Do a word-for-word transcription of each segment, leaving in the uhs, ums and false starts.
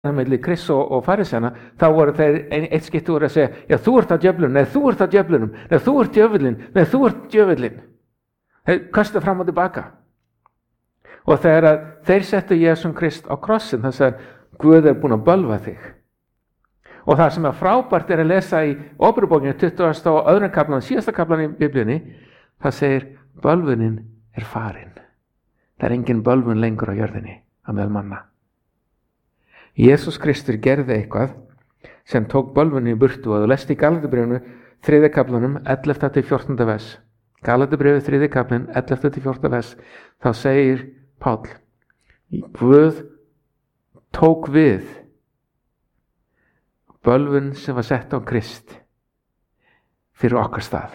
milli Krists og, og farisæna, þá voru þeir ein, eitt skipti voru að segja, já þú ert á djöflunum, nei þú ert á djöflunum, nei þú ert djöfullin, nei þú ert djöfullin. Þeir kastu fram og tilbaka. Og þegar að þeir settu Jesúm Krist á krossin, þess að Guð er búinn að bölva þig. Og það sem er frábært er að lesa í Óperubókinu tuttugasta og öðrum kaflan, síðasta kaflan í Biblíunni, það segir, bölvunin er farin. Það er engin bölvun lengur á jörðinni, að meðal manna. Jesús Kristur gerði eitthvað sem tók bölvunni í burtu og þú lest í Galatíubréfinu þriðja kaflanum ellefta til fjórtánda vers. Galatíubréfið þriðji kaflinn ellefta til fjórtánda vers. Þá segir Páll, Guð tók við bölvun sem var sett á Krist fyrir okkar stað.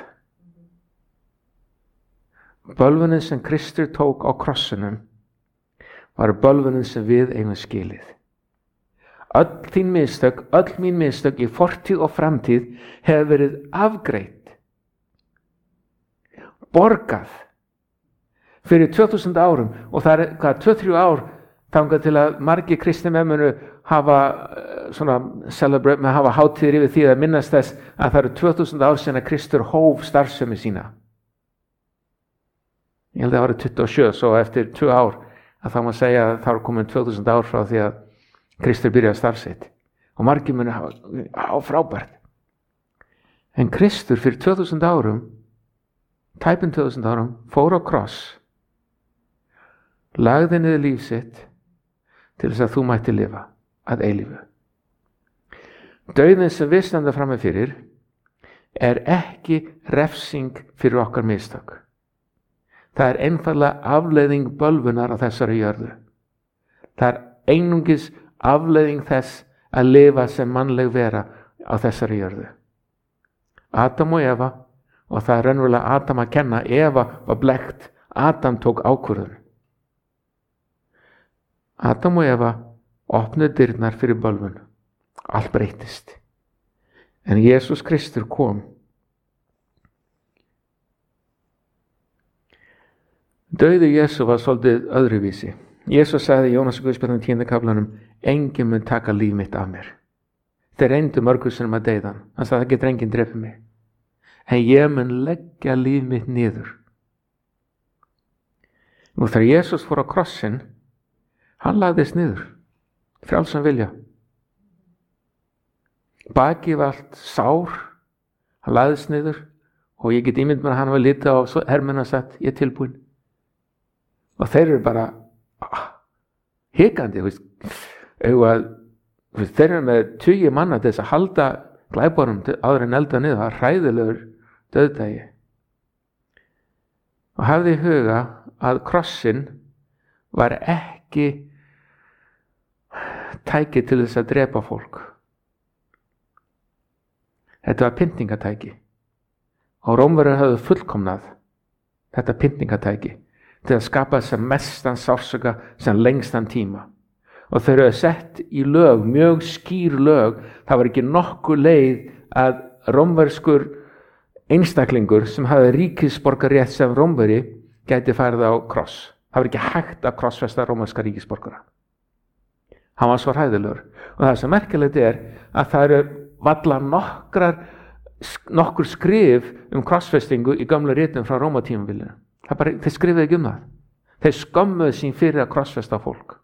Bölvunin sem Kristur tók á krossinum var bölvunin sem við eigum skilið. Öll þín mistök, öll mín mistök í fortíð og framtíð hefur verið afgreitt, borgað fyrir tvö þúsund árum og það er hvað tvö til þrjú ár þangað til að margir kristni menn munu hafa svona celebrate með hafa hátíðir yfir því að minnast þess að það eru tvö þúsund ár síðan að Kristur hóf starfsemi sína. Ég held að það var tuttugu og sjö, svo eftir tvö ár að þá má segja að það er komin tvö þúsund ár frá því að Kristur byrjaði starf sitt og margir muni hafa á frábært. En Kristur fyrir tvö þúsund árum, tæpum tvö þúsund árum, fór á kross, lagði niður líf sitt til þess að þú mætti lifa að eilífu. Dauðinn sem við standa frammi fyrir er ekki refsing fyrir okkar mistök. Það er einfaldlega afleiðing bölvunar á þessari jörðu. Það er einungis afleiðing þess að lifa sem mannleg vera á þessari jörðu. Adam og Eva, og það er raunverulega Adam að kenna, Eva var blekkt, Adam tók ákvörðun. Adam og Eva opnuðu dyrnar fyrir bölvun. Allt breytist. En Jesús Kristur kom. Dauði Jesú var svolítið öðruvísi. Jesús sagði í Jónas Guðspjallanum tíunda kaflanum, enginn mun taka líf mitt af mér. Þeir reyndu mörgum sinnum að deyða hann. Hann sagði, það getur enginn drepið mig. En ég mun leggja líf mitt niður. Nú þegar Jesús fór á krossin, hann lagðist niður. Frjálsan vilja. Bakið var allt sár. Hann lagðist niður. Og ég get ímynd mér að hann var litið á hermenn og sagt, ég er tilbúin. Og þeir eru bara hikandi, veist, að, veist, þeir eru með tugi manna til þess að halda glæparum áður en elda niður, það er hræðilegur dauðdagi. Og hafði í huga að krossin var ekki tæki til þess að drepa fólk. Þetta var pyntingatæki og Rómverjar höfðu fullkomnað þetta pyntingatæki til að skapa sem mestan sársauka sem lengstan tíma. Og þau eru sett í lög, mjög skýr lög, það var ekki nokkuð leið að rómverskur einstaklingur sem hafði ríkisborgarétt sem Rómveri gæti farið á kross. Það var ekki hægt að krossfesta rómverska ríkisborgara. Hann var svo hræðilegur. Og það sem merkilegt er að það eru varla nokkrar, nokkur skrif um krossfestingu í gamla ritum frá Rómatímabilinu. Það bara, þeir skrifuðu ekki um það. Þeir skömmuðu sín fyrir að krossfesta fólk.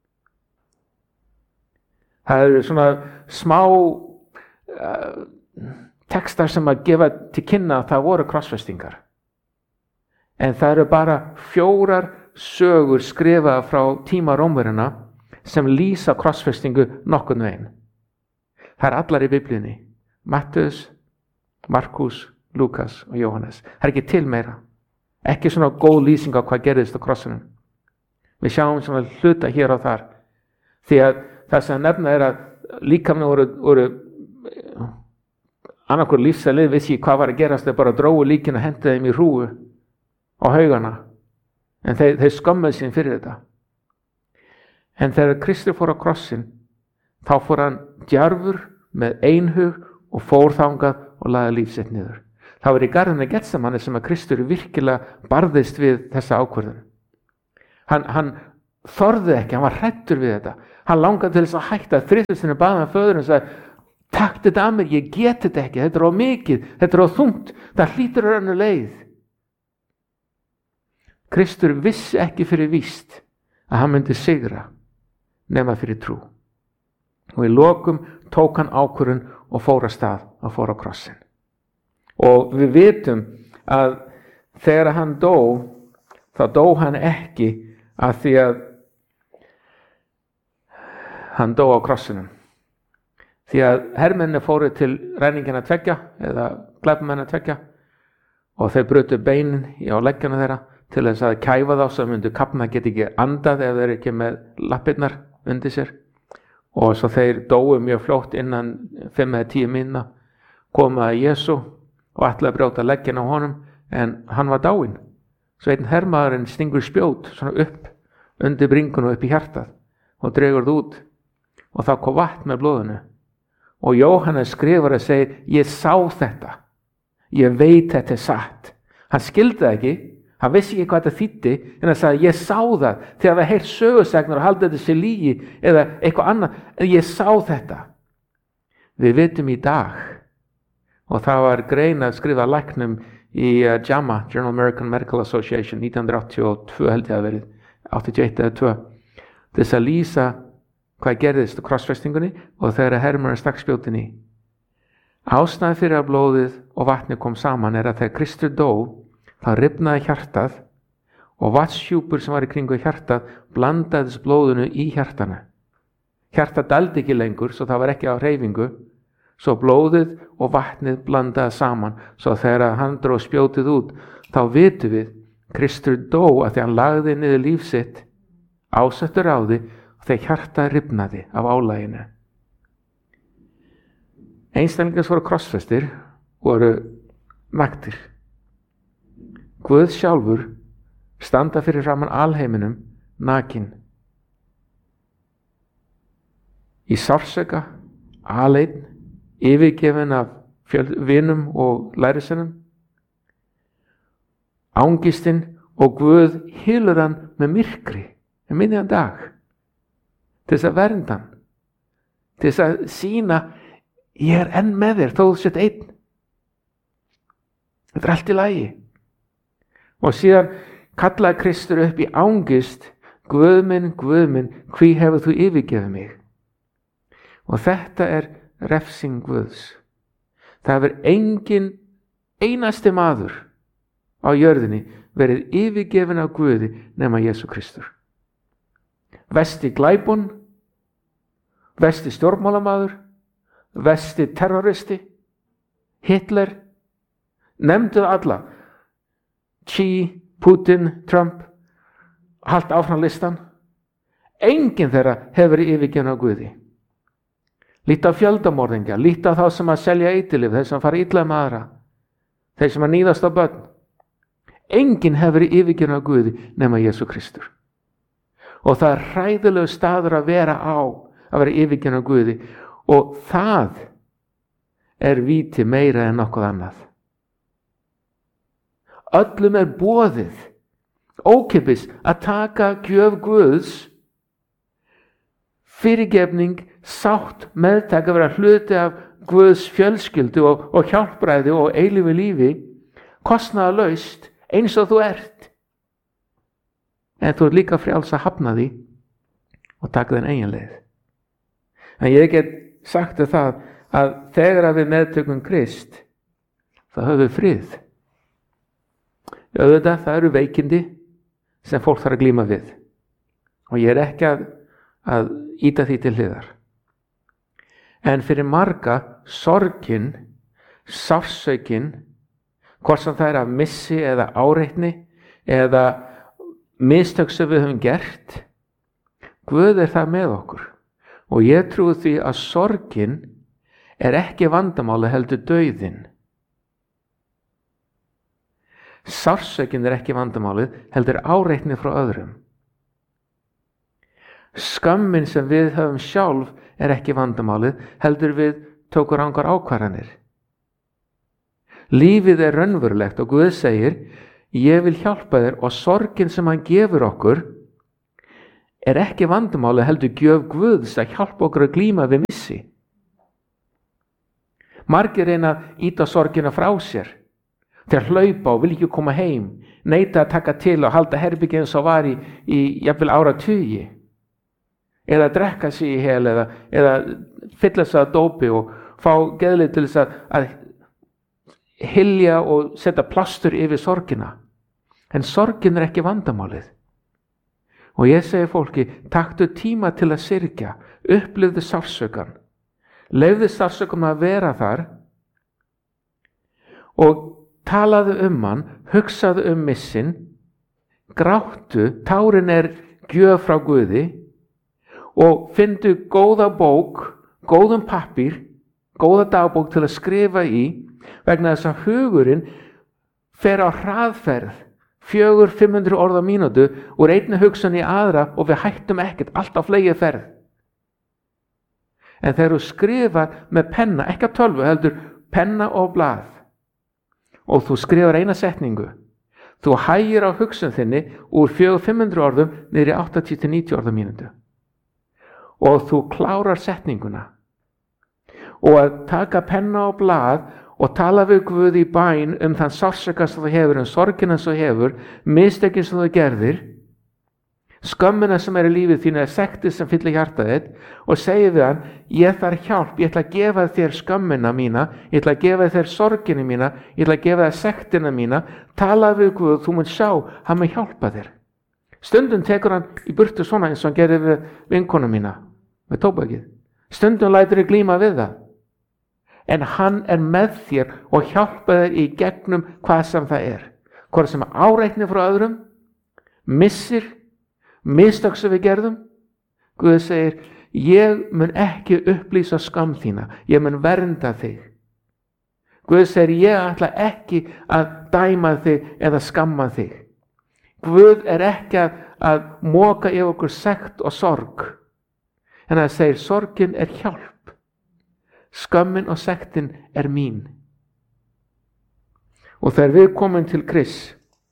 Það eru svona smá uh, textar sem að gefa til kynna að það voru krossfestingar. En það eru bara fjórar sögur skrifaða frá tíma Rómverjana sem lýsa krossfestingu nokkurn veginn. Það er allar í Biblíunni. Mattheus, Markus, Lukas og Jóhannes. Það er ekki til meira. Ekki svona góð lýsing á hvað gerðist á krossinum. Við sjáum svona hluta hér og þar. Því að það sem nefna er að líkamni voru, voru annarkur lífsælið vissi hvað var að gerast, þeir bara drógu líkin og hentu þeim í hrúgu á haugana. En þeir, þeir skömmuðu sín fyrir þetta. En þegar Kristur fór á krossin, þá fór hann djarfur með einhug og fór þangað og lagði líf sitt niður. Það var í garðinni Getsemanni sem að Kristur virkilega barðist við þessa ákvörðun. Hann, hann þorði ekki, hann var hræddur við þetta. Hann langaði til þess að hætta, þrisvar sinnum bað hann föðurinn og sagði, takk þetta að mér, ég get þetta ekki, þetta er á mikið, þetta er á þungt, það hlýtur að önnur leið. Kristur vissi ekki fyrir víst að hann myndi sigra nema fyrir trú. Og í lokum tók hann ákvörðun og fór að stað og fór á krossin. Og við vitum að þegar hann dó, þá dó hann ekki að því að hann dó á krossinum. Því að hermenni fóru til ræningina tveggja eða glæpamenni tveggja og þeir brutu beinin á leggjana þeirra til þess að kæfa þá sem myndu kafna, geti ekki andað ef þeir ekki með lappirnar undir sér. Og svo þeir dóu mjög fljótt innan fimm eða tíu mínútna, komu að Jesú og ætlaði að brjóta leggina á honum, en hann var dáinn. Svo einn hermaðurinn stingur spjót svona upp undir bringun og upp í hjartað og dregur það út og þá kom vatn með blóðinu. Og Jóhannes skrifar að segja, ég sá þetta, ég veit þetta er satt. Hann skildi það ekki, hann vissi ekki hvað þetta þýddi, en hann sagði, ég sá það, þegar það heyrt sögusagnar og haldið þetta sé lygi eða eitthvað annað, en ég sá þetta. Við vitum í dag, og það var grein að skrifa læknum í uh, JAMA, Journal American Medical Association, nítján hundruð áttatíu og tvö held ég að verið, áttatíu og eitt eða tvö, þess að lýsa hvað gerðist á krossfestingunni og þegar hermurinn stakk spjótin í. Ástæðan fyrir að blóðið og vatnið kom saman er að þegar Kristur dó, þá rifnaði hjartað og vatnshjúpur sem var í kringu hjartað blandaðist blóðinu í hjartanu. Hjartað dældi ekki lengur, svo það var ekki á hreyfingu, svo blóðið og vatnið blandaði saman, svo þegar hann dró spjótið út, þá vitum við, Kristur dó að því hann lagði niður líf sitt, ásettur á því, og þegar hjartað rifnaði af álaginu. Einstaklingar sem voru krossfestir voru naktir. Guð sjálfur standa fyrir framan alheiminum nakinn. Í sársauka, aleinn, yfirgefinn af vinum og lærisveinum, ángistinn og Guð hylur hann með myrkri um miðjan dag til þess að vernda hann, til þess að sýna ég er enn með þér þó þú sért einn. Þetta er allt í lagi. Og síðan kallaði Kristur upp í ángist, Guð minn, Guð minn, hví hefur þú yfirgefið mig? Og þetta er refsing Guðs. Það hefur engin einasti maður á jörðinni verið yfirgefin af Guði nema Jesú Kristur. Vesti glæpun, vesti stjórnmálamaður, vesti terroristi, Hitler, nefndu alla, Xi, Putin, Trump, halt áfram listan. Enginn þeirra hefur verið yfirgefin af Guði. Líta á fjöldamorðingja, líta á þá sem að selja eiturlyf, þeir sem fara illa með aðra, þeir sem að níðast á börn. Enginn hefur verið yfirgefin af Guði nema Jesú Kristur. Og það er hræðilegu staður að vera á, að vera yfirgefin af Guði, og það er víti meira en nokkuð annað. Öllum er boðið, ókeypis, að taka gjöf Guðs, fyrirgefning, sátt, meðtak, að vera hluti af Guðs fjölskyldu og, og hjálpræði og eilífu lífi, kostnaðarlaust, eins og þú ert. En þú ert líka frjáls að hafna því og taka þinn eigin leið. En ég get sagt þér það að þegar við meðtökum Krist, þá höfum við frið. Auðvitað, það eru veikindi sem fólk þarf að glíma við. Og ég er ekki að, að íta því til hliðar. En fyrir marga, sorgin, sársaukin, hvort sem það er af missi eða áreitni eða mistök sem við höfum gert, Guð er það með okkur. Og ég trúi því að sorgin er ekki vandamáli heldur dauðinn. Sársaukin er ekki vandamálið, heldur áreitni frá öðrum. Skömmin sem við höfum sjálf er ekki vandamálið, heldur við tókur rangar ákvarðanir. Lífið er raunverulegt og Guð segir, ég vil hjálpa þér og sorgin sem hann gefur okkur er ekki vandamáli heldur gjöf Guðs að hjálpa okkur að glíma við missi. Margir reyna að ýta sorgina frá sér. Þeir hlaupa og vil ekki koma heim, neita að taka til og halda herbergi eins og var í, í jafnvel áratugi. Eða drekka sig í hel eða, eða fylla sig að dópi og fá geðlið til þess að, að hylja og setja plástur yfir sorgina. En sorgin er ekki vandamálið. Og ég segi fólki, taktu tíma til að syrgja, upplifðu sársaukann. Leyfðu sársaukann að vera þar og talaðu um hann, hugsaðu um missin, gráttu, tárin er gjöf frá Guði og fyndu góða bók, góðum pappír, góða dagbók til að skrifa í vegna þess að hugurinn fer á hraðferð, fjögur, fimm hundruð orð á mínútu úr einni hugsun í aðra og við hættum ekkert, allt á fleyið ferð. En þegar þú skrifar með penna, ekki að tölvu, heldur penna og blað, og þú skrifar eina setningu, þú hægir á hugsun þinni úr fjögur, fimm hundruð orðum niður í áttatíu til níutíu orð á mínútu. Og þú klárar setninguna. Og að taka penna og blað og tala við Guð í bæn um þann sársauka sem þú hefur, um sorgina sem þú hefur, mistökin sem þú gerðir, skömmina sem er í lífið þínu eða sektið sem fyllir hjartað þitt og segir við hann, ég þarf hjálp, ég ætla að gefa þér skömmina mína, ég ætla að gefa þér sorgina mína, ég ætla að gefa þér sektina mína, tala við Guð, þú mun sjá, hann mun hjálpa þér. Stundum tekur hann í burtu svona eins og hann gerði við vinkonu mína, með tóbakið. Stundum lætur þér glíma við það. En hann er með þér og hjálpa þér í gegnum hvað sem það er. Hvað sem er áreitni frá öðrum, missir, mistök sem við gerðum. Guð segir, ég mun ekki upplýsa skam þína, ég mun vernda þig. Guð segir, ég ætla ekki að dæma þig eða skamma þig. Guð er ekki að, að moka yfir okkur sekt og sorg. En það segir, sorgin er hjálp. Skömmin og sektin er mín. Og þegar við komum til Krists,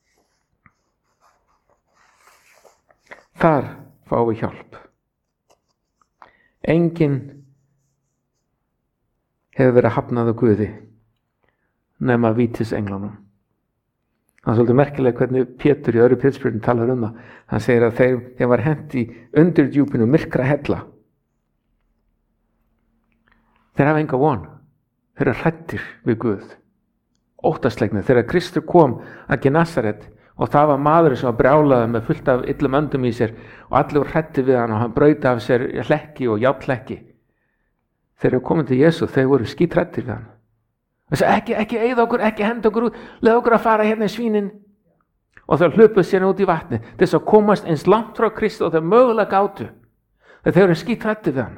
þar fáum við hjálp. Enginn hefur verið hafnað á Guði nema vítisenglanum. Það er svolítið merkilegt hvernig Pétur í öðru Pétursbréfinu talar um það. Hann segir að þeir, þeir var hent í undirdjúpinu myrkra hella. Þeir hafa enga von. Þeir eru hræddir við Guð. Óttaslegnir. Þegar Kristur kom að Genasaret og það var maður sem var brjálaður með fullt af illum öndum í sér og allir voru hræddir við hann og hann braut af sér hlekki og járnhlekki. Þeir eru komin til Jesú, þeir voru skítræddir við hann. Það sagði, ekki, ekki eyða okkur, ekki henda okkur út, leið okkur að fara hérna í svínin. Og þeir hlupuð sér út í vatni til þess að komast eins langt frá Kristi og þeir mögulega gátu. Þeir eru skítræddir við hann.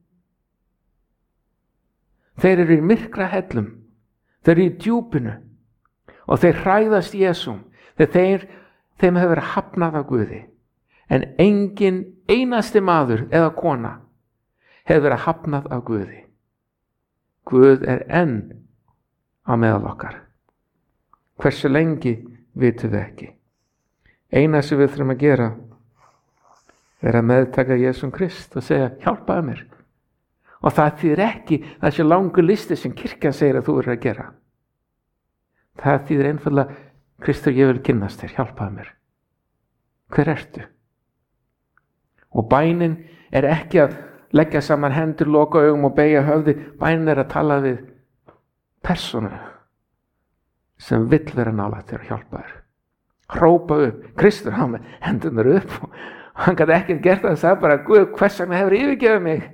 Þeir eru í myrkra hellum, þeir eru í djúpinu og þeir hræðast Jesúm þegar þeir, þeim hefur verið hafnað af Guði. En engin einasti maður eða kona hefur verið hafnað af Guði. Guð er enn á meðal okkar. Hversu lengi vitum við ekki. Eina sem við þurfum að gera er að meðtaka Jesúm Krist og segja, hjálpaðu mér. Og það þýðir ekki þessi langu listi sem kirkjan segir að þú eru að gera. Það þýðir einfaldlega, Kristur, ég vil kynnast þér, hjálpaðu mér. Hver ertu? Og bænin er ekki að leggja saman hendur, loka augum og beygja höfði. Bænin er að tala við persónu sem vill vera nálægt þér og hjálpa þér. Hrópa upp. Kristur á með hendunar upp og hann gæti ekkert gert það, sagði bara, Guð, hvers vegna hefur yfirgefið mig?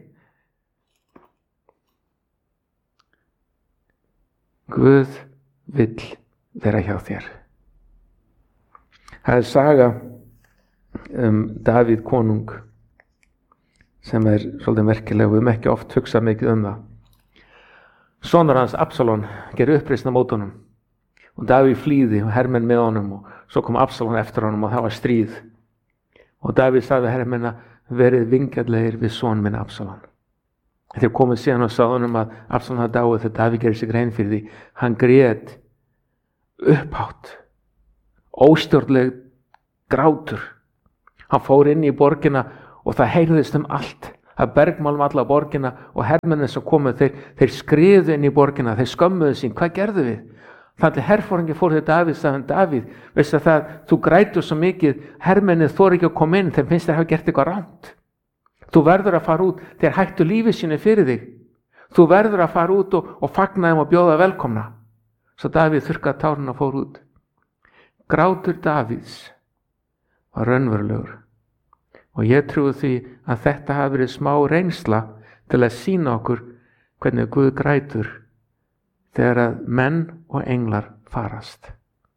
Guð vill vera hjá þér. Það er saga um Davíð konung sem er svolítið merkileg og við höfum ekki oft hugsað mikið um það. Sonur hans Absalón gerir uppreisn á móti honum og Davíð flýði og hermenn með honum og svo kom Absalón eftir honum og það var stríð. Og Davíð sagði hermenn að verið vingjarlegir við son minn Absalón. Þegar komið síðan og sagði honum að Absalón hafði dáið þegar Davíð gerir sig grein fyrir því. Hann grét upphátt, óstjórnleg grátur. Hann fór inn í borgina og það heyrðist um allt, að bergmálum alla borgina og hermennir sem komu, þeir, þeir skriðu inn í borgina, þeir skömmuðu sín, hvað gerðu við? Þannig herforingi fór til Davíð, sagði Davíð, veistu það, þú grætur svo mikið, hermennið þor ekki að koma inn, þeim finnst þeir hafa gert eitthvað rangt. Þú verður að fara út, þeir hættu lífið sínu fyrir þig. Þú verður að fara út og, og fagna þeim og bjóða velkomna. Svo Davíð þurrkaði tárin og fór út. Grátur Davíðs var raunverulegur. Og ég trúi því að þetta hafi verið smá reynsla til að sýna okkur hvernig Guð grætur þegar að menn og englar farast.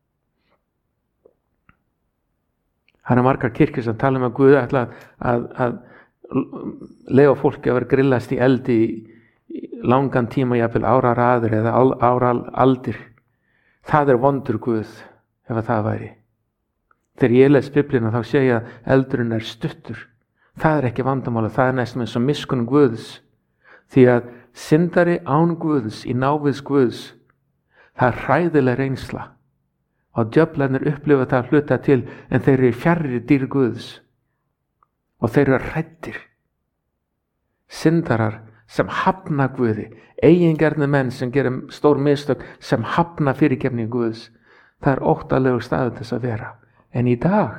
Það eru margar kirkjur sem tala um að Guð ætla að, að leyfa fólki að vera grillast í eldi í langan tíma, jafnvel áraraðir eða áraldir. Það er vondur Guð ef að það væri. Þegar ég les Biblíuna þá sé ég að eldurinn er stuttur. Það er ekki vandamála, það er næstum eins og miskunn Guðs. Því að syndari án Guðs í náviðs Guðs, það er hræðileg reynsla. Og djöflarnir upplifa það að hluta til, en þeir eru fjarri dýr Guðs. Og þeir eru hræddir. Syndarar sem hafna Guði, eigingerni menn sem gera stór mistök, sem hafna fyrirgefni Guðs, það er óttalegur staður til þess að vera. En í dag,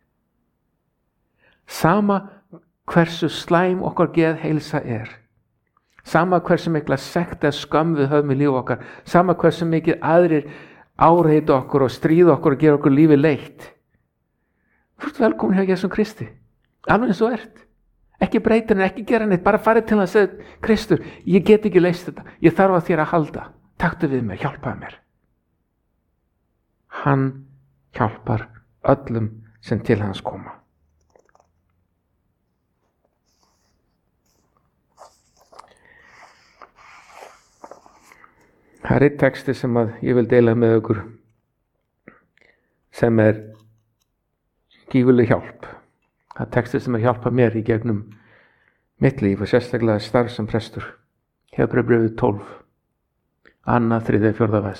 sama hversu slæm okkar geðheilsa er, sama hversu mikla sekt eða skömm við höfum í líf okkar, sama hversu mikið aðrir áreita okkur og stríða okkur og gera okkur lífi leitt. Þú ert velkomin hjá Jesús Kristi, alveg eins og ert. Ekki breyta henni, ekki gera neitt, bara farið til að segja, Kristur, ég get ekki leyst þetta, ég þarf að þér að halda, taktu við mér, hjálpaðu mér. Hann hjálpar öllum sem til hans koma. Það er einn texti sem að ég vil deila með ykkur sem er gífurleg hjálp. Það er texti sem er hjálpað mér í gegnum mitt líf og sérstaklega starf sem prestur. Hebreubréfið tólf, annað, þriðja, fjórða vers.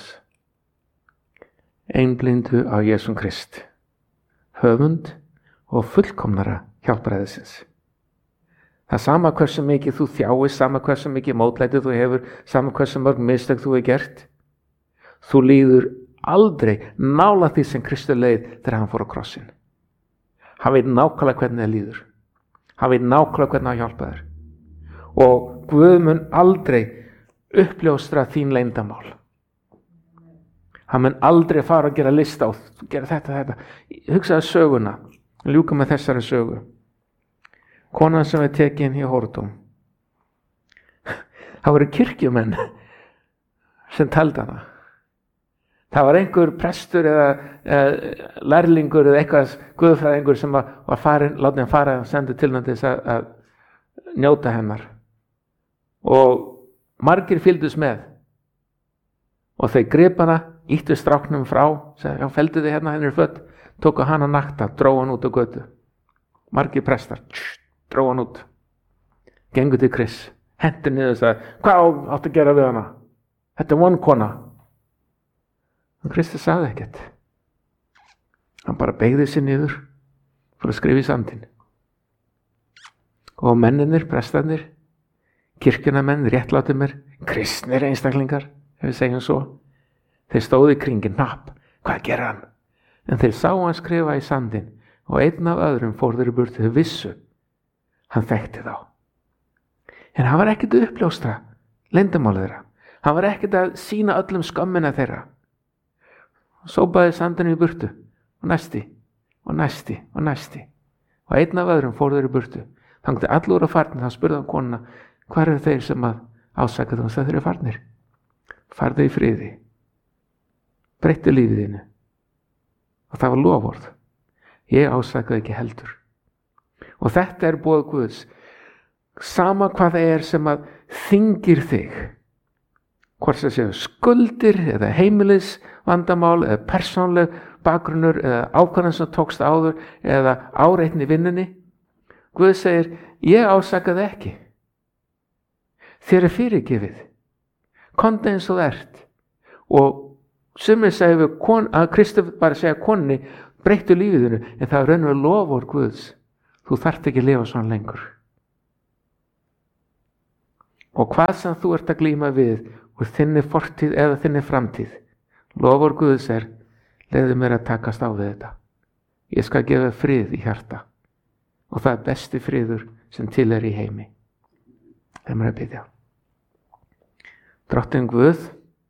Einblíndu á Jesúm Krist, höfund og fullkomnara hjálpræðisins. Það er sama hversu mikið þú þjáist, sama hversu mikið mótlæti þú hefur, sama hversu mörg mistök þú hefur gert. Þú líður aldrei nála því sem Kristur leið þegar hann fór á krossin. Hann veit nákvæmlega hvernig það líður. Hann veit nákvæmlega hvernig hann hjálpa þér. Og Guð mun aldrei uppljóstra þín leyndamál. Hann mun aldrei fara að gera lista og gera þetta, þetta. Hugsaðu söguna, ljúka með þessari sögu. Konan sem er tekin í Hórdóm. Það voru kirkjumenn sem taldi hana. Það var einhver prestur eða, eða lærlingur eða eitthvað guðfræðingur sem var, var farin, látið hann fara og sendið til hann til þess að, að njóta hennar. Og margir fylgdust með. Og þau gripu hana, ýttu stráknum frá, sagði, já, feldu þið hérna, henni er fött, tóku hana nakta, dróðu hann út á götu. Margir prestar, tss, dróðu hann út. Gengu til Kris, hentu niður og sagði, hvað áttu að gera við hana? Þetta er von kona. Og Kristus sagði ekkert. Hann bara beygði sig niður fyrir að skrifa í sandinn. Og menninir, prestarnir, kirkjunamenn, réttlátumir, kristnir einstaklingar, ef við segjum svo, þeir stóðu í kringin, napp, hvað gerir hann? En þeir sá hann skrifa í sandinn og einn af öðrum fór þeir í burtu, þau vissu, hann þekkti þá. En hann var ekkert að uppljóstra leyndarmálið þeirra. Hann var ekkert að sýna öllum skömmina þeirra. Sópaði sandinu í burtu og næsti og næsti og næsti og einn af öðrum fór þeir í burtu. Þannig að allur á farnir, þá spurði hann konuna, hvað eru þeir sem að ásaka það þeir eru farnir? Farðu í friði, breyttu lífið þínu. Og það var loforð. Ég ásakaði ekki heldur. Og þetta er boð Guðs. Sama hvað það er sem að þyngir þig, hvort það séu skuldir eða heimilis vandamál eða persónleg bakgrunnur eða ákvarðan sem tókst áður eða áreitni vinnunni. Guð segir, ég ásakaði ekki. Þér er fyrirgefið. Komdu eins og ert. Og sumir segir við kon, að Kristur bara segja konni, breyttu lífiðinu, en það er raunverulega loforð Guðs. þú þarft ekki að lifa svona lengur. Og hvað sem þú ert að glíma við úr þinni fortíð eða þinni framtíð, lofur Guðs er, leiðu mér að takast á við þetta. Ég skal gefa frið í hjarta og það er besti friður sem til er í heimi. Það er mér að biðja. Drottinn Guð,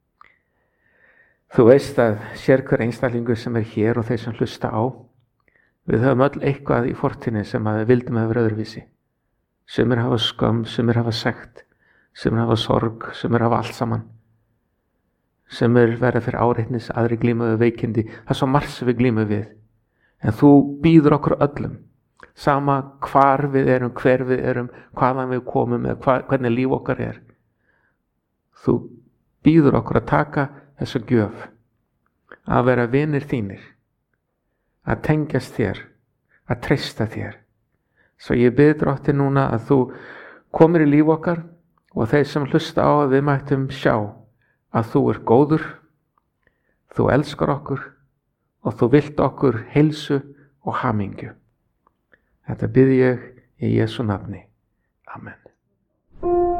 þú veist að sér hver einstaklingur sem er hér og þeir sem hlusta á, við höfum öll eitthvað í fortíðinni sem að við vildum að vera öðruvísi. Sumir hafa skömm, sumir hafa sekt, sumir hafa sorg, sumir hafa allt saman. Sumir verða fyrir áreitnis, aðri glíma við veikindi. Það er svo margt sem við glímum við. En þú býður okkur öllum, sama hvar við erum, hver við erum, hvaðan við komum eða hva, hvernig líf okkar er. Þú býður okkur að taka þessu gjöf, að vera vinir þínir, að tengjast þér, að treysta þér. Svo ég bið Drottinn núna að þú komir í líf okkar og þeir sem hlusta á að við mættum sjá að þú er góður, þú elskar okkur og þú vilt okkur heilsu og hamingju. Þetta bið ég í Jesú nafni. Amen.